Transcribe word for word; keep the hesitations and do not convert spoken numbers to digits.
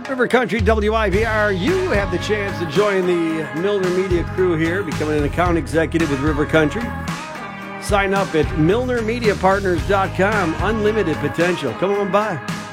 River Country W I V R, you have the chance to join the Milner Media crew here, becoming an account executive with River Country. Sign up at milner media partners dot com. Unlimited potential. Come on by.